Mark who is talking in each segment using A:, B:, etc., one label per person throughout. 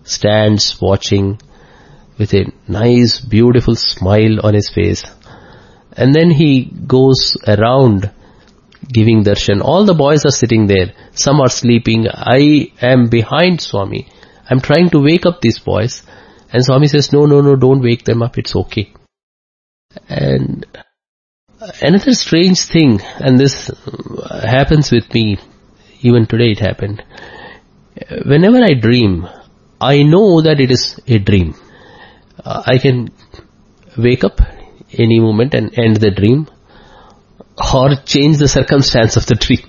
A: stands watching with a nice, beautiful smile on his face. And then he goes around giving darshan. All the boys are sitting there. Some are sleeping. I am behind Swami. I'm trying to wake up these boys. And Swami says, no, don't wake them up. It's okay. And another strange thing, and this happens with me, even today it happened. Whenever I dream, I know that it is a dream. I can wake up any moment and end the dream, or change the circumstance of the dream.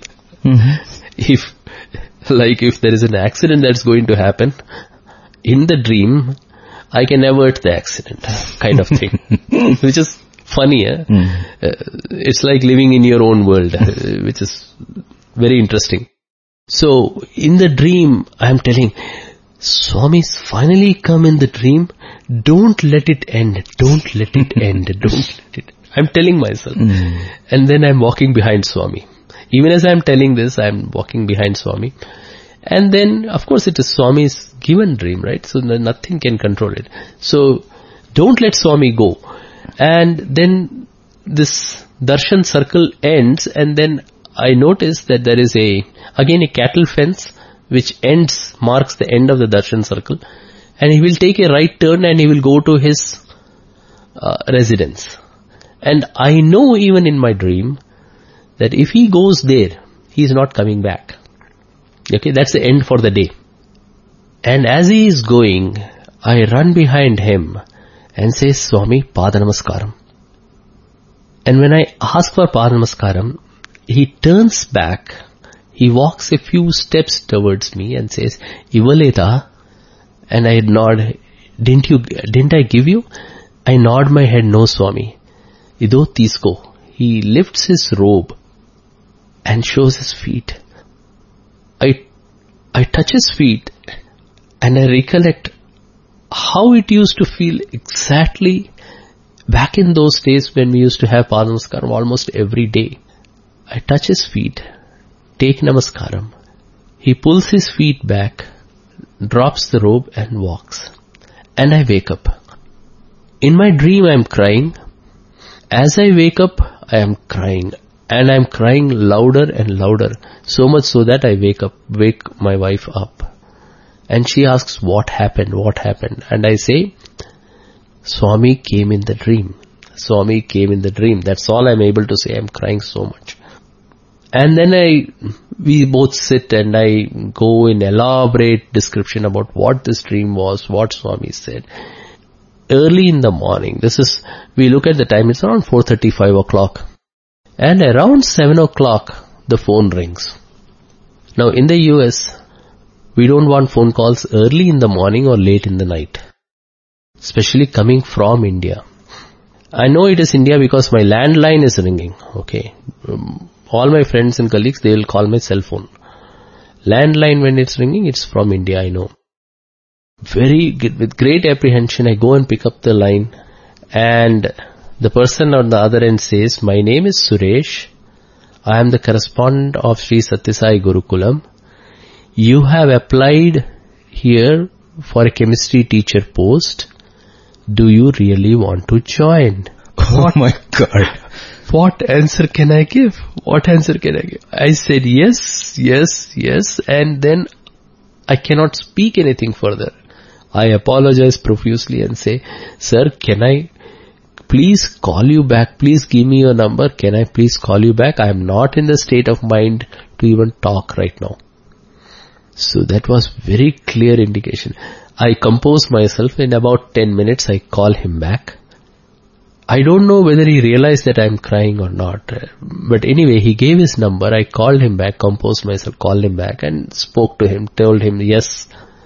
A: If there is an accident that's going to happen, in the dream, I can avert the accident, kind of thing. Which is funny, eh? It's like living in your own world, which is very interesting. So, in the dream, I am telling, Swami's finally come in the dream. Don't let it end. Don't let it end. Don't let it. I'm telling myself. And then I'm walking behind Swami. Even as I'm telling this, I'm walking behind Swami. And then, of course, it is Swami's given dream, right? So nothing can control it. So, don't let Swami go. And then this darshan circle ends, and then I notice that there is again a cattle fence which marks the end of the darshan circle, and he will take a right turn and he will go to his residence. And I know even in my dream that if he goes there, he is not coming back. Okay, that's the end for the day. And as he is going, I run behind him and say, Swami, Pada Namaskaram. And when I ask for Pada Namaskaram, he turns back, he walks a few steps towards me and says, Ivaleta, and I nod, didn't I give you? I nod my head, no Swami. Ido tisko. He lifts his robe and shows his feet. I touch his feet and I recollect how it used to feel exactly back in those days when we used to have Pada Namaskaram almost every day. I touch his feet, take Namaskaram. He pulls his feet back, drops the robe and walks. And I wake up. In my dream I am crying. As I wake up, I am crying. And I am crying louder and louder. So much so that I wake my wife up. And she asks, what happened? And I say, Swami came in the dream. Swami came in the dream. That's all I'm able to say. I'm crying so much. And then we both sit and I go in elaborate description about what this dream was, what Swami said. Early in the morning, we look at the time, it's around 4:30, 5 o'clock. And around 7 o'clock, the phone rings. Now in the US, we don't want phone calls early in the morning or late in the night. Especially coming from India. I know it is India because my landline is ringing, okay. All my friends and colleagues, they will call my cell phone. Landline, when it's ringing, it's from India, I know. With great apprehension, I go and pick up the line, and the person on the other end says, my name is Suresh. I am the correspondent of Sri Sathya Sai Gurukulam. You have applied here for a chemistry teacher post. Do you really want to join?
B: Oh my God.
A: What answer can I give? I said yes, and then I cannot speak anything further. I apologize profusely and say, sir, can I please call you back? Please give me your number. Can I please call you back? I am not in the state of mind to even talk right now. So that was very clear indication. I compose myself. In about 10 minutes, I call him back. I don't know whether he realized that I'm crying or not. But anyway, he gave his number. I called him back, composed myself, called him back and spoke to him, told him, yes,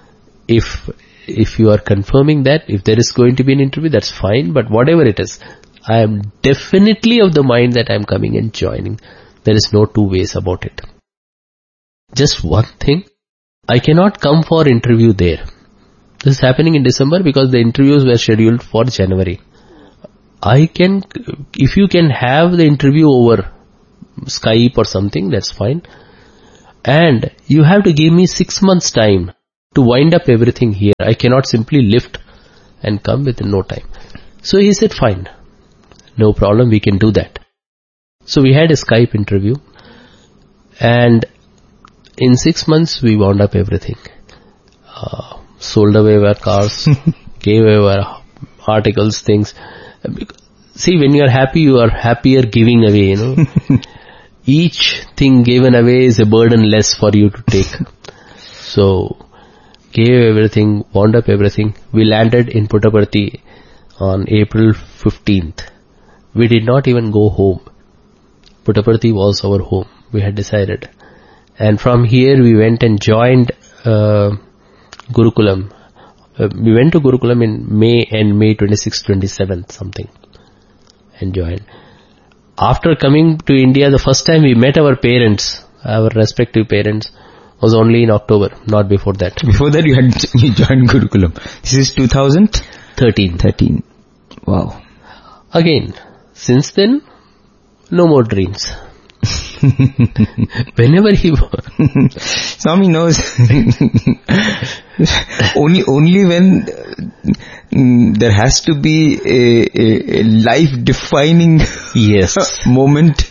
A: if you are confirming that, if there is going to be an interview, that's fine. But whatever it is, I am definitely of the mind that I'm coming and joining. There is no two ways about it. Just one thing, I cannot come for interview there. This is happening in December because the interviews were scheduled for January. If you can have the interview over Skype or something, that's fine. And you have to give me 6 months time to wind up everything here. I cannot simply lift and come within no time. So he said, fine, no problem, we can do that. So we had a Skype interview, and in 6 months we wound up everything. Sold away our cars, gave away our articles, things. See, when you are happy, you are happier giving away, you know. Each thing given away is a burden less for you to take. So, gave everything, wound up everything. We landed in Puttaparthi on April 15th. We did not even go home. Puttaparthi was our home, we had decided. And from here we went and joined Gurukulam. We went to Gurukulam in May 26th, 27th, something, and joined. After coming to India, the first time we met our parents, our respective parents, was only in October, not before that.
B: Before that you joined Gurukulam. This is 2013. Wow.
A: Again, since then, no more dreams. Whenever he
B: Swami knows only when there has to be a life-defining moment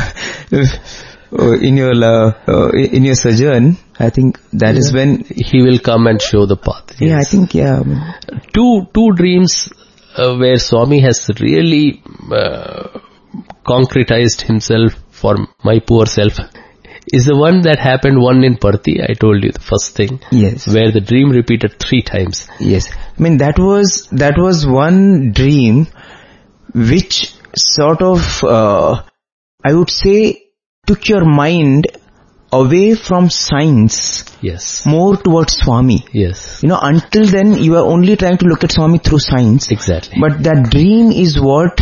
B: in your sojourn. I think that is when
A: he will come and show the path.
B: Yeah, I think
A: two dreams where Swami has really concretized himself for my poor self is the one that happened, one in Parthi, I told you, the first thing.
B: Yes.
A: Where the dream repeated 3 times.
B: Yes. I mean, that was one dream which sort of, I would say, took your mind away from science.
A: Yes.
B: More towards Swami.
A: Yes.
B: You know, until then you were only trying to look at Swami through science.
A: Exactly.
B: But that dream is what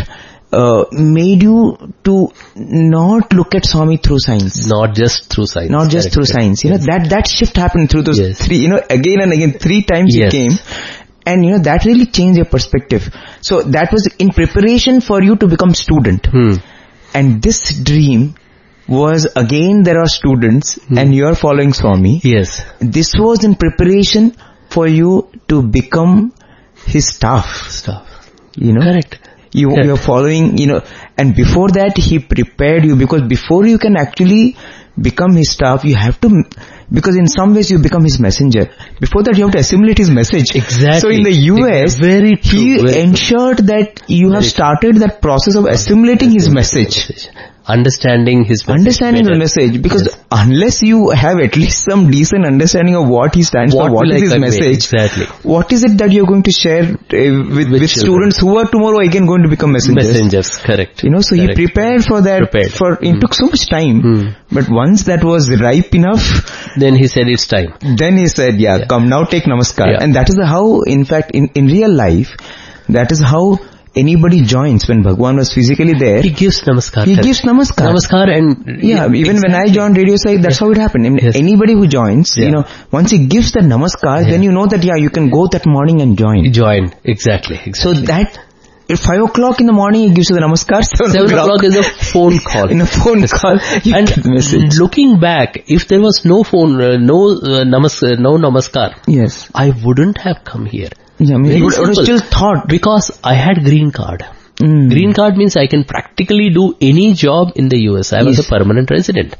B: made you to not look at Swami through science.
A: Not just through science.
B: Not just through science. You know, that shift happened through those 3, you know, again and again, 3 times you came. And you know, that really changed your perspective. So that was in preparation for you to become student. And this dream was, again, there are students and you are following Swami.
A: Yes.
B: This was in preparation for you to become his staff. You know?
A: Correct.
B: You're following, you know, and before that he prepared you, because before you can actually become his staff, you have to, because in some ways you become his messenger. Before that you have to assimilate his message.
A: Exactly.
B: So in the US, he ensured that you have started that process of assimilating his message.
A: Understanding his message.
B: Understanding the message, because unless you have at least some decent understanding of what he stands for, what is his message, what is it that you're going to share with students who are tomorrow again going to become messengers.
A: Correct.
B: You know, so he prepared for that. It took so much time. But once that was ripe enough,
A: then he said it's time.
B: Then he said, come now, take namaskar. And that is how, in fact, in real life, that is how anybody joins. When Bhagwan was physically there,
A: he gives namaskar.
B: Namaskar, and even when I joined Radio Sai, that's how it happened. I mean, anybody who joins, you know, once he gives the namaskar, then you know that you can go that morning and join.
A: Exactly.
B: So that at 5 o'clock in the morning he gives you the namaskar.
A: 7 o'clock is a phone call.
B: In a phone call, you
A: and
B: get the message.
A: Looking back, if there was no phone, no namaskar, I wouldn't have come here.
B: Yeah, I mean, you would have still thought.
A: Because I had green card. Green card means I can practically do any job in the US. I was a permanent resident.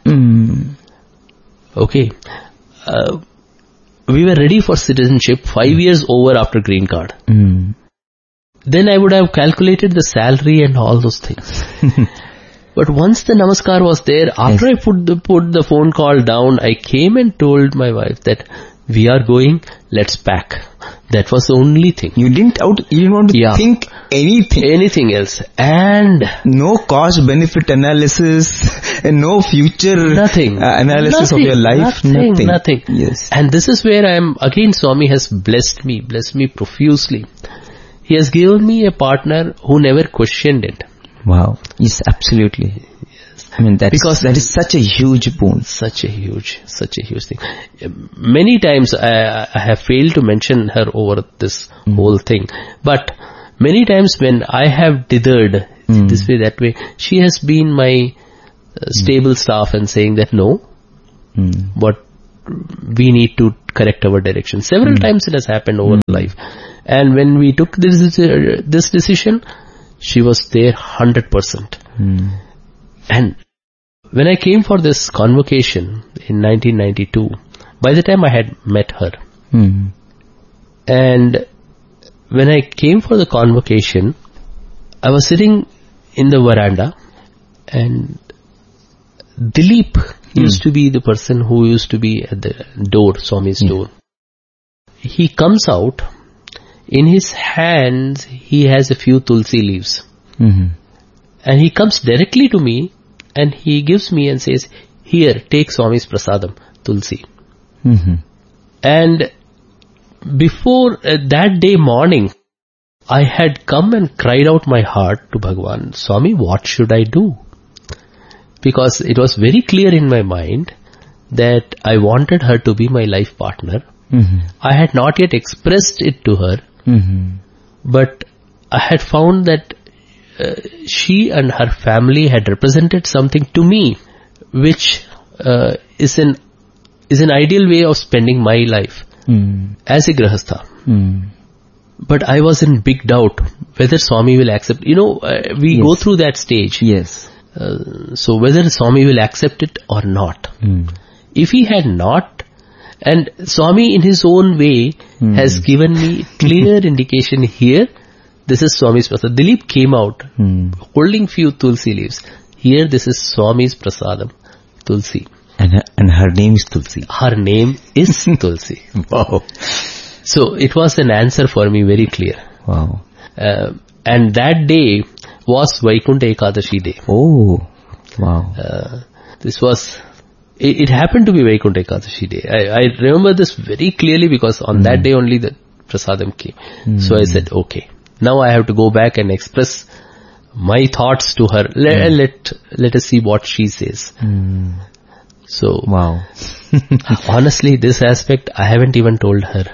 A: Okay. We were ready for citizenship 5 years over after green card. Then I would have calculated the salary and all those things. But once the namaskar was there, after I put the phone call down, I came and told my wife that we are going, let's pack. That was the only thing.
B: You didn't want to think
A: anything else. And
B: no cost benefit analysis and no future analysis of your life.
A: Nothing. Yes. And this is where Swami has blessed me profusely. He has given me a partner who never questioned it.
B: Wow. Yes, absolutely. I mean, because that is such a huge boon.
A: Such a huge thing. Many times I have failed to mention her over this whole thing. But many times when I have dithered this way, that way, she has been my stable staff and saying that no. But we need to correct our direction. Several times it has happened over life. And when we took this decision, she was there 100%. And when I came for this convocation in 1992, by the time I had met her, and when I came for the convocation, I was sitting in the veranda, and Dilip used to be the person who used to be at the door, Swami's door. He comes out, in his hands he has a few tulsi leaves. And he comes directly to me and he gives me and says, "Here, take Swami's prasadam, tulsi." And before that day morning, I had come and cried out my heart to Bhagwan, "Swami, what should I do?" Because it was very clear in my mind that I wanted her to be my life partner. I had not yet expressed it to her, but I had found that she and her family had represented something to me, which is an ideal way of spending my life as a grahastha. But I was in big doubt whether Swami will accept. We go through that stage. So whether Swami will accept it or not. If he had not, and Swami in his own way has given me clear indication here, this is Swami's prasadam. Dilip came out holding few tulsi leaves. Here, this is Swami's prasadam, tulsi.
B: And her name is Tulsi.
A: Her name is Tulsi.
B: Wow.
A: So it was an answer for me very clear.
B: Wow.
A: And that day was Vaikuntha Ekadashi day.
B: Oh, wow.
A: It happened to be Vaikuntha Ekadashi day. I remember this very clearly because on that day only the prasadam came. So I said, okay, now I have to go back and express my thoughts to her. Let us see what she says. So,
B: wow.
A: Honestly, this aspect I haven't even told her.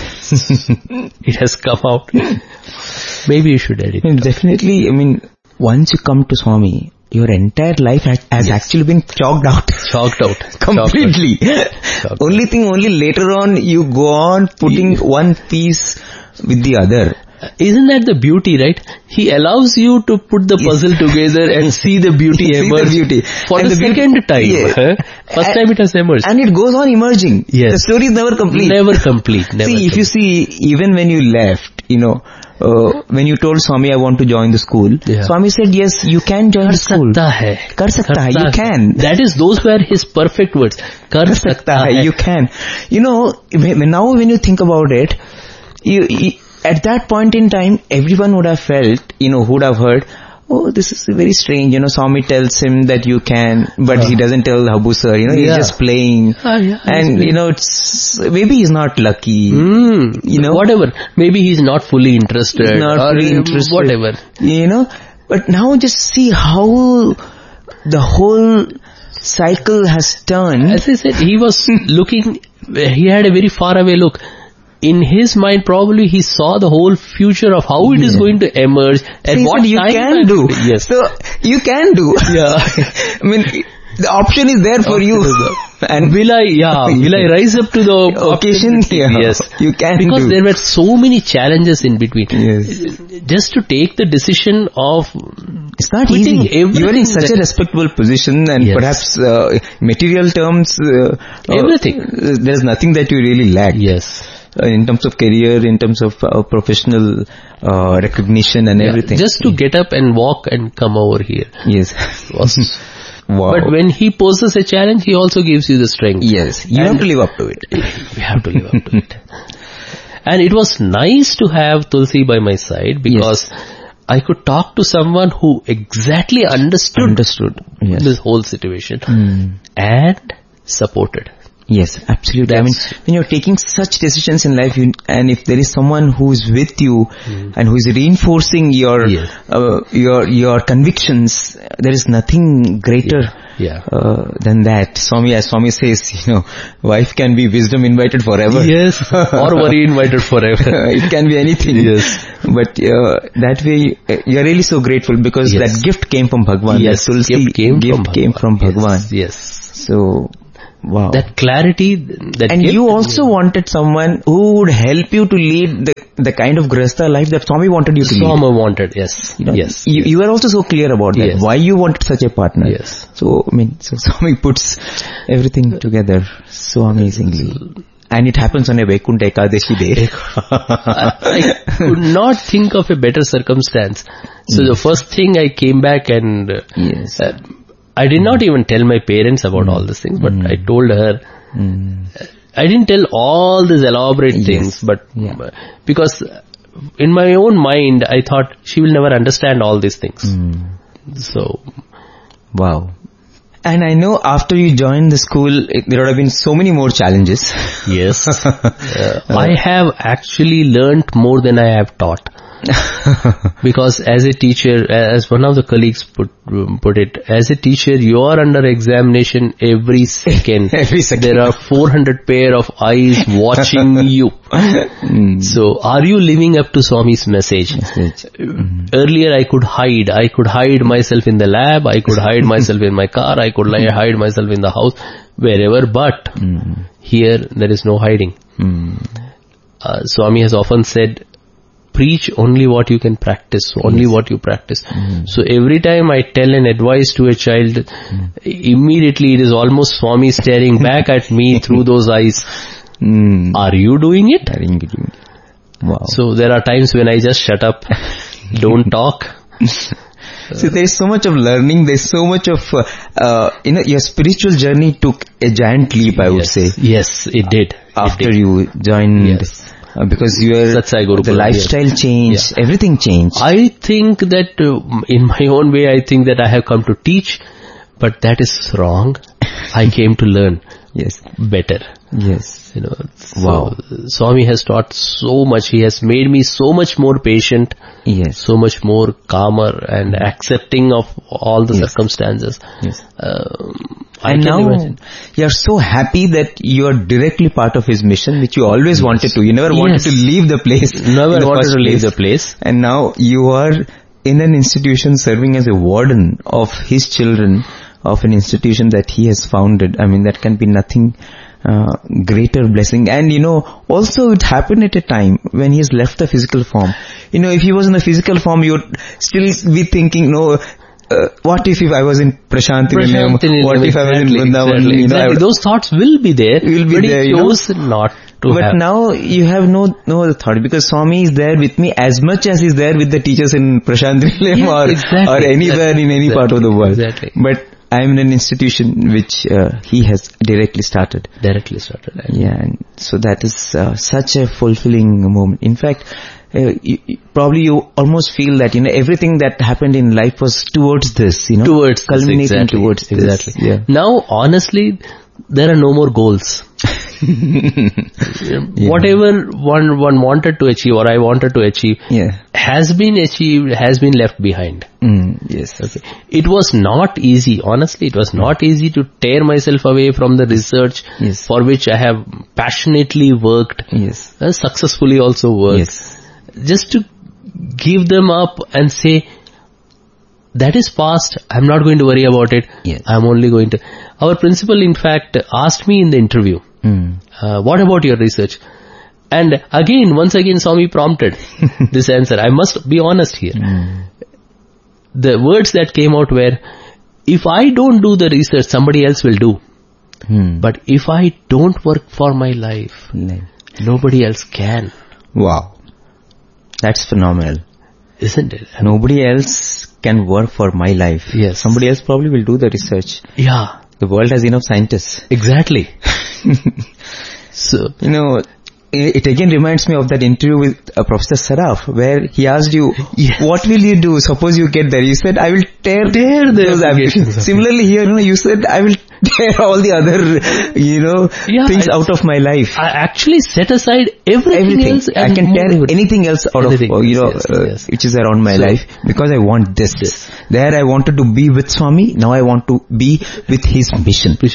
A: It has come out. Maybe you should edit it.
B: Definitely, once you come to Swami, your entire life has actually been chalked out. Completely. Only later on you go on putting one piece with the other.
A: Isn't that the beauty, right? He allows you to put the puzzle together and see the beauty emerge. For and the second time. First time it has emerged.
B: And it goes on emerging.
A: Yes.
B: The story is never complete. If you see, even when you left, when you told Swami, I want to join the school, Swami said, yes, you can join the school. Kar sakta hai. You can.
A: That is, those were his perfect words. Kar sakta hai.
B: You can. Now when you think about it, at that point in time, everyone would have felt, who would have heard, oh, this is very strange. Swami tells him that you can, but he doesn't tell Habu sir, he's just playing. And, it's, maybe he's not lucky.
A: Whatever. Maybe he's not fully interested. Whatever.
B: But now just see how the whole cycle has turned.
A: As I said, he was looking, he had a very far away look. In his mind, probably he saw the whole future of how it is going to emerge and what
B: you can do.
A: Yes.
B: So, you can do.
A: Yeah.
B: The option is there for you.
A: And will I rise up to the
B: occasion? Yes. You can
A: because there were so many challenges in between.
B: Yes.
A: Just to take the decision of...
B: It's not easy. You are in such a respectable position and perhaps material terms...
A: everything.
B: There's nothing that you really lack.
A: Yes.
B: In terms of career, in terms of professional recognition and everything.
A: Just to get up and walk and come over here.
B: Yes. Wow.
A: But when he poses a challenge, he also gives you the strength.
B: Yes. You have to live up to it.
A: We have to live up to it. And it was nice to have Tulsi by my side because I could talk to someone who exactly understood this whole situation and supported.
B: Yes, absolutely. When you're taking such decisions in life, and if there is someone who is with you and who is reinforcing your convictions, there is nothing greater than that. As Swami says, wife can be wisdom invited forever.
A: Yes, or worry invited forever.
B: It can be anything.
A: Yes.
B: But that way, you're really so grateful because that gift came from Bhagwan.
A: Yes,
B: that Tulsi gift came from Bhagwan.
A: Yes.
B: So... Wow.
A: That clarity. That
B: and you also wanted someone who would help you to lead the kind of Grihastha life that Swami wanted you to lead.
A: Swami wanted, yes. Yes.
B: You were also so clear about that. Yes. Why you wanted such a partner.
A: Yes.
B: So, so Swami puts everything together so amazingly. And it happens on a Vaikuntha Ekadashi day.
A: I could not think of a better circumstance. So the first thing I came back and I did not even tell my parents about all these things, but I told her. I didn't tell all these elaborate things, but because in my own mind I thought she will never understand all these things. So,
B: wow. And I know after you joined the school, there would have been so many more challenges.
A: Yes. I have actually learnt more than I have taught. Because as a teacher, as one of the colleagues put it, as a teacher, you are under examination every second.
B: Every second.
A: There are 400 pair of eyes watching you. So, are you living up to Swami's message? Earlier I could hide. I could hide myself in the lab. I could hide myself in my car. I could hide myself in the house, wherever. But here there is no hiding. Swami has often said, preach only what you can practice, only what you practice. So every time I tell an advice to a child, immediately it is almost Swami staring back at me through those eyes. Are you doing it?
B: Wow.
A: So there are times when I just shut up, don't talk.
B: So there is so much of learning, there is so much of, your spiritual journey took a giant leap, I would say.
A: Yes, it did.
B: After you joined. Because the lifestyle changed, everything changed.
A: I think that in my own way, I think that I have come to teach, but that is wrong. I came to learn better.
B: Yes.
A: Wow. Swami has taught so much. He has made me so much more patient.
B: Yes.
A: So much more calmer and accepting of all the circumstances.
B: Yes. And now you are so happy that you are directly part of his mission, which you always wanted to. You never wanted to leave the place.
A: Never wanted to leave the place.
B: And now you are in an institution serving as a warden of his children, of an institution that he has founded. I mean, that can be nothing greater blessing. And also it happened at a time when he has left the physical form. If he was in the physical form, you would still be thinking, what if I was in Prashant Nilayam? What if I was in Vrindavan?
A: Exactly. Those thoughts will be there, but he chose not to have.
B: But now you have no other thought, because Swami is there with me as much as he's there with the teachers in Prashant Nilayam or anywhere in any part of the world.
A: Exactly.
B: But I am in an institution which he has directly started. And so that is such a fulfilling moment. In fact, probably you almost feel that everything that happened in life was towards this,
A: towards
B: culminating towards this.
A: Now, honestly, there are no more goals. Whatever one wanted to achieve, or I wanted to achieve, has been achieved, has been left behind. It was not easy, honestly, it was not easy to tear myself away from the research for which I have passionately worked, successfully also worked. Just to give them up and say, that is past, I'm not going to worry about it, I'm only going to... Our principal, in fact, asked me in the interview, what about your research? And once again, Swami prompted this answer. I must be honest here. The words that came out were, if I don't do the research, somebody else will do. But if I don't work for my life, nobody else can.
B: Wow. That's phenomenal.
A: Isn't it?
B: Nobody else can work for my life. Somebody else probably will do the research. The world has enough scientists.
A: Exactly. So,
B: it again reminds me of that interview with Professor Saraf, where he asked you, what will you do? Suppose you get there. You said, I will tear those applications. Similarly here, you said, I will tear all the other, things out of my life.
A: I actually set aside everything else.
B: I can tear anything else out of, which is around my life, because I want this. There I wanted to be with Swami, now I want to be with his mission.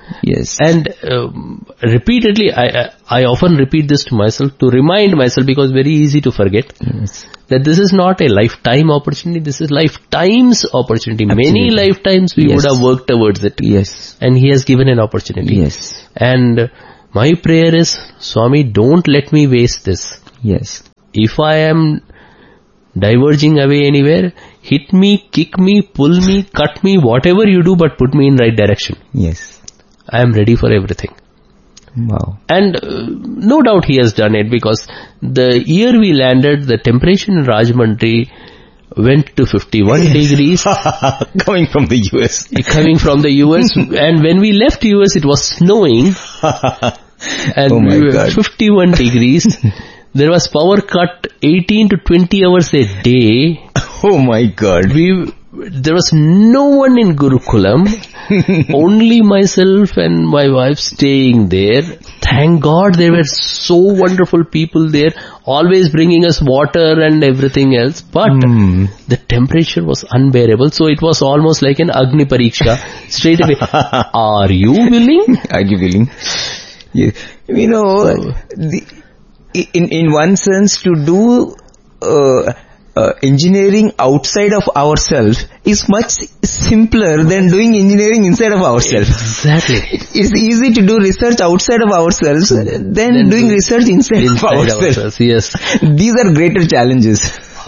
B: Yes.
A: And repeatedly, I often repeat this to myself to remind myself, because very easy to forget, that this is not a lifetime opportunity, this is lifetime's opportunity. Absolutely. Many lifetimes we would have worked towards it.
B: Yes.
A: And He has given an opportunity.
B: Yes.
A: And my prayer is, Swami, don't let me waste this.
B: Yes.
A: If I am diverging away anywhere, hit me, kick me, pull me, cut me, whatever you do, but put me in right direction.
B: Yes.
A: I am ready for everything.
B: Wow.
A: And no doubt He has done it, because the year we landed, the temperature in Rajahmundry went to 51 degrees.
B: Coming from the US.
A: Coming from the US. And when we left US, it was snowing. And
B: oh my
A: we were
B: God.
A: 51 degrees. There was power cut 18 to 20 hours a day.
B: Oh my God.
A: There was no one in Gurukulam, only myself and my wife staying there. Thank God there were so wonderful people there, always bringing us water and everything else. But the temperature was unbearable, so it was almost like an Agni Pariksha. Straight away, are you willing?
B: Are you willing? Yeah. You know, in one sense, to do engineering outside of ourselves is much simpler than doing engineering inside of ourselves.
A: Exactly.
B: It's easy to do research outside of ourselves than doing research inside of ourselves.
A: Yes.
B: These are greater challenges.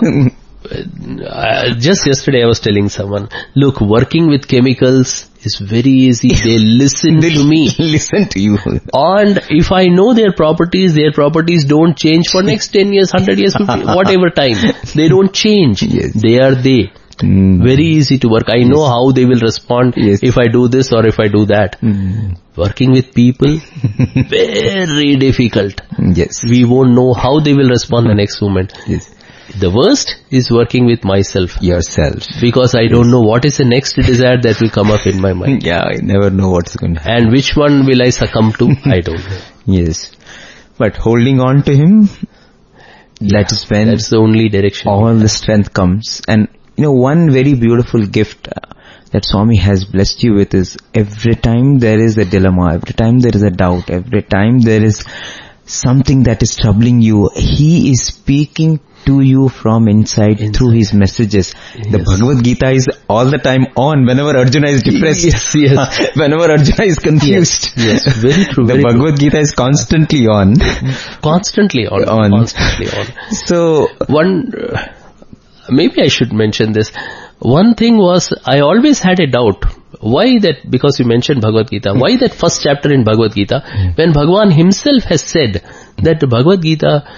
A: Just yesterday I was telling someone, look, working with chemicals is very easy. They listen to me.
B: Listen to you.
A: And if I know their properties don't change for next 10 years, 100 years, 50, whatever time. They don't change.
B: Yes.
A: They are they. Very easy to work. I know how they will respond if I do this or if I do that. Working with people, very difficult.
B: Yes.
A: We won't know how they will respond the next moment.
B: Yes.
A: The worst is working with myself.
B: Yourself.
A: Because I don't know what is the next desire that will come up in my mind.
B: Yeah, I never know what's going to happen.
A: And which one will I succumb to? I don't know.
B: Yes. But holding on to Him, that's when
A: that's the only direction.
B: All the strength comes. And you know, one very beautiful gift that Swami has blessed you with is every time there is a dilemma, every time there is a doubt, every time there is something that is troubling you, He is speaking to you from inside through His messages. Yes. The Bhagavad Gita is all the time on whenever Arjuna is depressed.
A: Yes.
B: Whenever Arjuna is confused.
A: Yes, very true.
B: The Bhagavad Gita is constantly on.
A: Constantly on. Constantly on.
B: So,
A: maybe I should mention this. One thing was, I always had a doubt. Why that, because you mentioned Bhagavad Gita, why that first chapter in Bhagavad Gita, when Bhagavan Himself has said that the Bhagavad Gita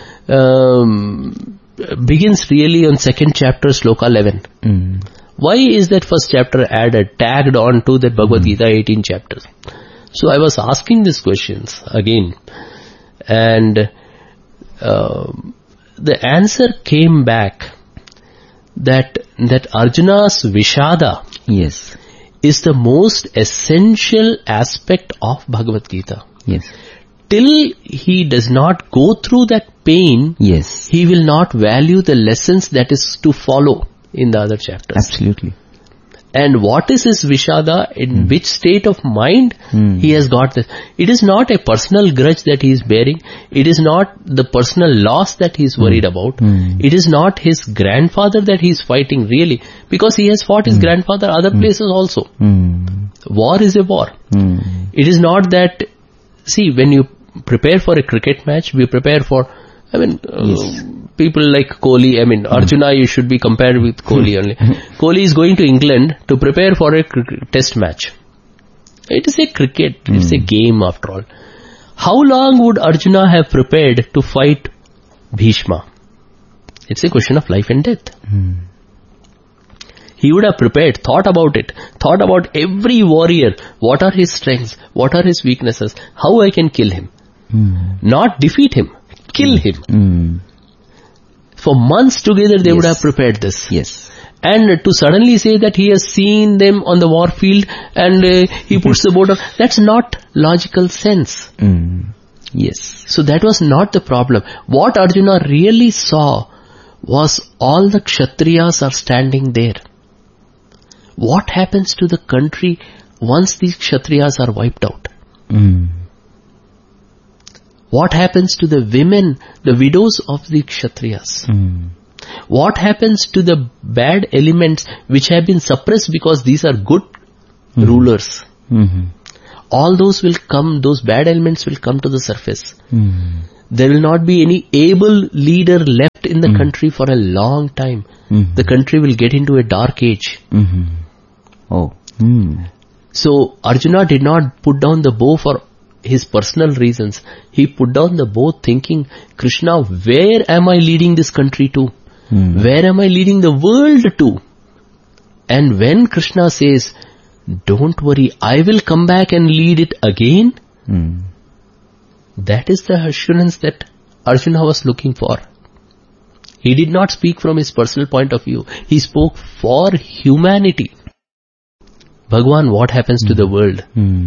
A: begins really on second chapter, sloka 11. Why is that first chapter tagged on to that Bhagavad Gita 18 chapters? So I was asking these questions again, and the answer came back that Arjuna's Vishada is the most essential aspect of Bhagavad Gita.
B: Yes.
A: Till he does not go through that pain, he will not value the lessons that is to follow in the other chapters.
B: Absolutely.
A: And what is his Vishada? In which state of mind he has got this? It is not a personal grudge that he is bearing. It is not the personal loss that he is worried about. It is not his grandfather that he is fighting really. Because he has fought his grandfather other places also. War is a war. It is not that, see, when you prepare for a cricket match, we prepare for, people like Kohli, Arjuna, you should be compared with Kohli only. Kohli is going to England to prepare for a test match. It is a cricket, it's a game after all. How long would Arjuna have prepared to fight Bhishma? It's a question of life and death. He would have prepared, thought about it, thought about every warrior, what are his strengths, what are his weaknesses, how I can kill him. Not defeat him, kill him. For months together they would have prepared this. And to suddenly say that he has seen them on the war field and he puts the boat on, that's not logical sense. So that was not the problem. What Arjuna really saw was all the Kshatriyas are standing there. What happens to the country once these Kshatriyas are wiped out? What happens to the women, the widows of the Kshatriyas? What happens to the bad elements which have been suppressed because these are good rulers? All those will come, those bad elements will come to the surface. There will not be any able leader left in the country for a long time. The country will get into a dark age. So Arjuna did not put down the bow for his personal reasons. He put down the bow thinking, Krishna, where am I leading this country to? Where am I leading the world to? And when Krishna says, don't worry, I will come back and lead it again, that is the assurance that Arjuna was looking for. He did not speak from his personal point of view. He spoke for humanity. Bhagwan, what happens to the world?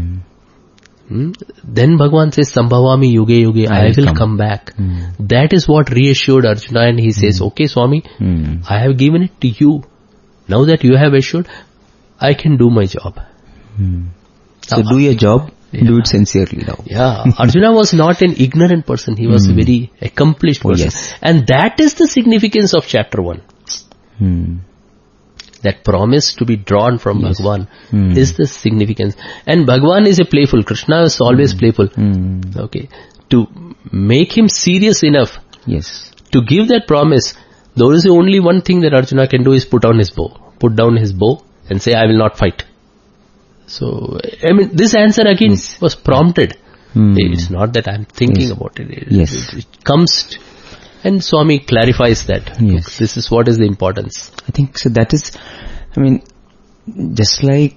A: Then Bhagwan says, Sambhavami yuge yuge, I will come back. That is what reassured Arjuna, and he says, okay Swami, I have given it to you. Now that you have assured, I can do my job.
B: So do your job, do it sincerely now.
A: Yeah, Arjuna was not an ignorant person, he was a very accomplished person. And that is the significance of chapter 1. That promise to be drawn from Bhagwan is the significance. And Bhagwan is a playful, Krishna is always playful. Okay, to make him serious enough to give that promise, there is only one thing that Arjuna can do is put down his bow and say, I will not fight. So, I mean, this answer again was prompted. It's not that I'm thinking about it. It comes, and Swami clarifies that. Look, this is what is the importance.
B: I think so. That is, I mean, just like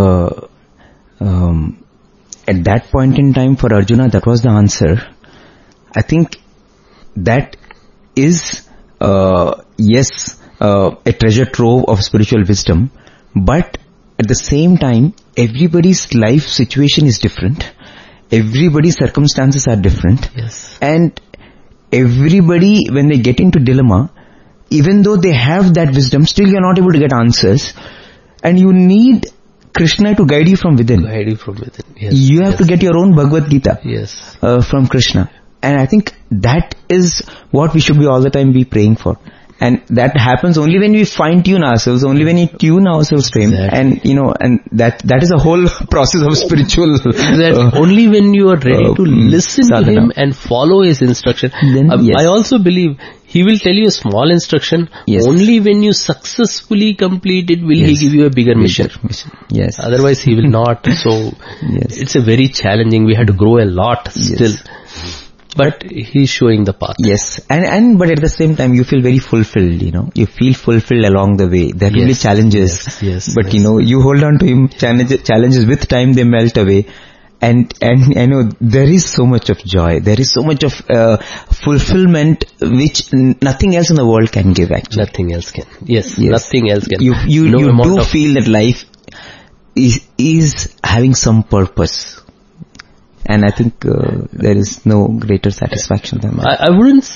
B: at that point in time for Arjuna, that was the answer. I think that is, a treasure trove of spiritual wisdom, but at the same time, everybody's life situation is different. Everybody's circumstances are different. And everybody, when they get into dilemma, even though they have that wisdom, still you're not able to get answers. And you need Krishna to guide you from within. You have to get your own Bhagavad Gita from Krishna. And I think that is what we should be all the time be praying for. And that happens only when we fine-tune ourselves, only when we tune ourselves to Him. And, and that is a whole process of spiritual...
A: only when you are ready to listen to Him and follow His instruction. I also believe He will tell you a small instruction. Only when you successfully complete it will He give you a bigger mission. Otherwise He will not. So it's a very challenging. We have to grow a lot still. But He's showing the path.
B: And but at the same time you feel very fulfilled, You feel fulfilled along the way. There will be challenges. But you hold on to Him, challenges with time they melt away. And I know there is so much of joy. There is so much of fulfillment which nothing else in the world can give actually.
A: Nothing else can. Nothing else can.
B: You do feel that life is having some purpose. And I think there is no greater satisfaction than that.
A: I wouldn't...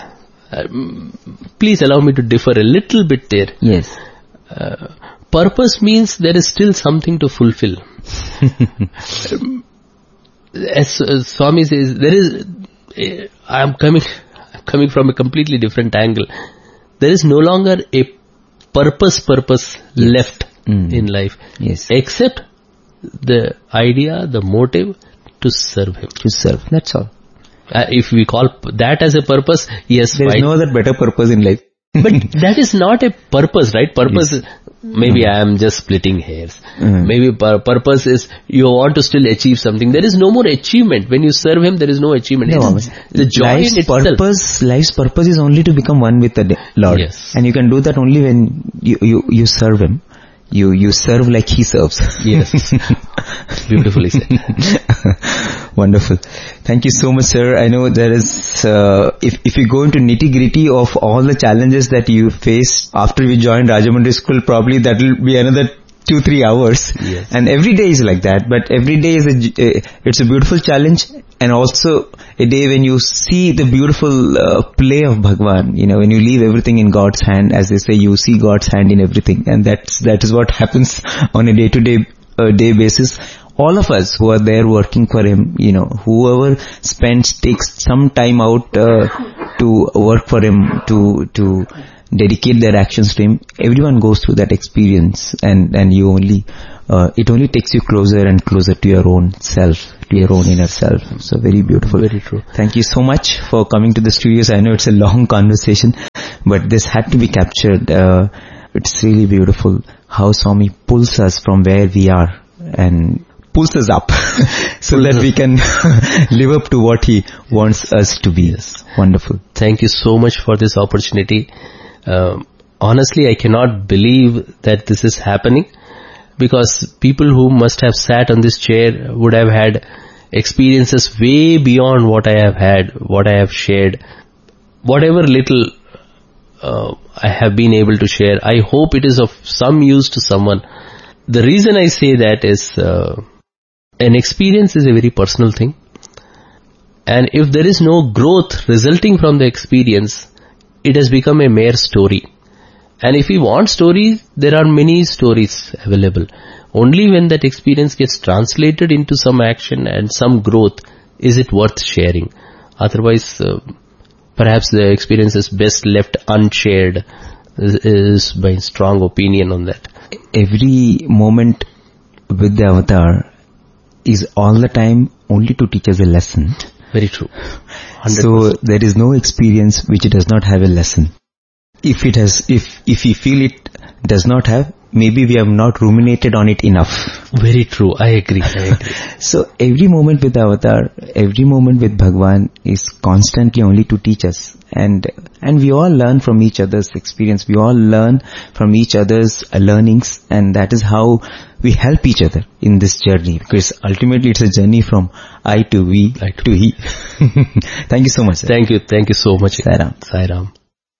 A: please allow me to differ a little bit there. Purpose means there is still something to fulfill. As Swami says, I am coming from a completely different angle. There is no longer a purpose left in life. Except the idea, the motive, to serve Him.
B: That's all.
A: If we call that as a purpose, there is
B: no other better purpose in life.
A: But that is not a purpose, right? Purpose is, maybe I am just splitting hairs. Maybe purpose is you want to still achieve something. There is no more achievement. When you serve Him, there is no achievement. The joy in itself.
B: Life's purpose is only to become one with the Lord. And you can do that only when you serve Him. You serve like He serves.
A: Beautifully said.
B: Wonderful. Thank you so much, sir. I know there is, if you go into nitty-gritty of all the challenges that you faced after we joined Rajamundry School, probably that will be another 2-3 hours. And every day is like that, but every day is it's a beautiful challenge, and also a day when you see the beautiful play of Bhagwan. When you leave everything in God's hand, as they say, you see God's hand in everything, and that is what happens on a day-to-day day basis. All of us who are there working for him, whoever takes some time out to work for him, to dedicate their actions to him, everyone goes through that experience, and you only, it only takes you closer and closer to your own self, to your own inner self. So very beautiful.
A: Very true.
B: Thank you so much for coming to the studios. I know it's a long conversation, but this had to be captured. It's really beautiful how Swami pulls us from where we are and pulls us up so that we can live up to what he wants us to be.
A: Yes.
B: Wonderful.
A: Thank you so much for this opportunity. Honestly, I cannot believe that this is happening, because people who must have sat on this chair would have had experiences way beyond what I have had, what I have shared. Whatever little I have been able to share, I hope it is of some use to someone. The reason I say that is, an experience is a very personal thing, and if there is no growth resulting from the experience, it has become a mere story. And if we want stories, there are many stories available. Only when that experience gets translated into some action and some growth is it worth sharing. Otherwise, perhaps the experience is best left unshared, is my strong opinion on that.
B: Every moment with the avatar is all the time only to teach us a lesson.
A: Very true. 100%.
B: So there is no experience which does not have a lesson. If it has, if we feel it does not have, maybe we have not ruminated on it enough.
A: Very true. I agree.
B: So every moment with Avatar, every moment with Bhagwan is constantly only to teach us. And we all learn from each other's experience. We all learn from each other's learnings, and that is how we help each other in this journey, because ultimately it's a journey from I to we to he. Thank you so much, sir.
A: Thank you so much.
B: Sai Ram.
A: Sai Ram.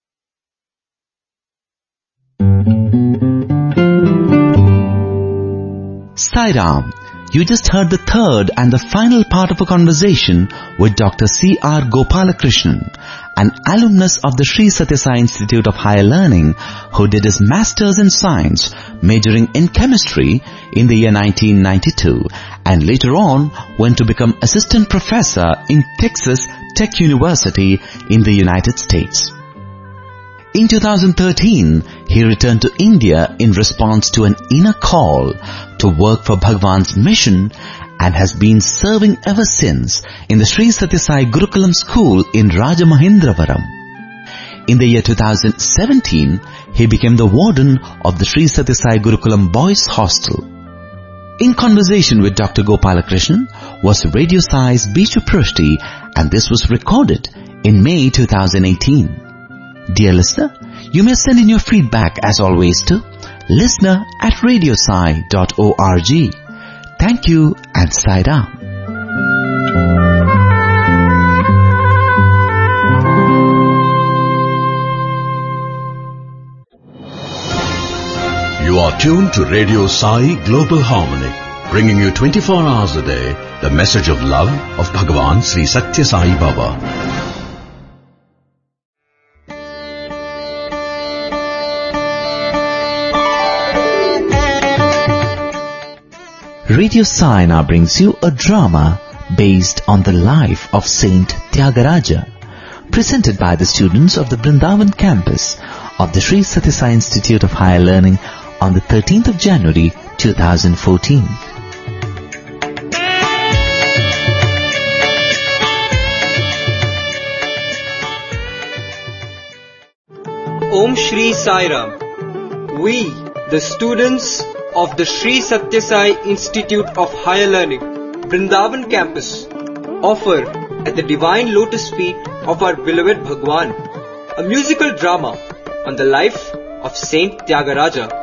C: Sai Ram. You just heard the third and the final part of a conversation with Dr. C.R. Gopalakrishnan, an alumnus of the Sri Sathya Sai Institute of Higher Learning, who did his Masters in Science, majoring in Chemistry in the year 1992, and later on went to become Assistant Professor in Texas Tech University in the United States. In 2013, he returned to India in response to an inner call to work for Bhagwan's mission, and has been serving ever since in the Sri Sathya Sai Gurukulam School in Rajamahendravaram. In the year 2017, he became the warden of the Sri Sathya Sai Gurukulam Boys Hostel. In conversation with Dr. Gopalakrishnan was Radio Sai's Bishu Prushti, and this was recorded in May 2018. Dear listener, you may send in your feedback as always to listener@radiosai.org. Thank you and Sai Ram.
D: You are tuned to Radio Sai Global Harmony, bringing you 24 hours a day the message of love of Bhagavan Sri Sathya Sai Baba.
C: Radio Sai now brings you a drama based on the life of Saint Tyagaraja, presented by the students of the Vrindavan campus of the Sri Sathya Sai Institute of Higher Learning on the 13th of January 2014.
E: Om Shri Sai Ram. We, the students of the Sri Sathya Sai Institute of Higher Learning, Vrindavan campus, offer at the divine lotus feet of our beloved Bhagwan a musical drama on the life of Saint Tyagaraja.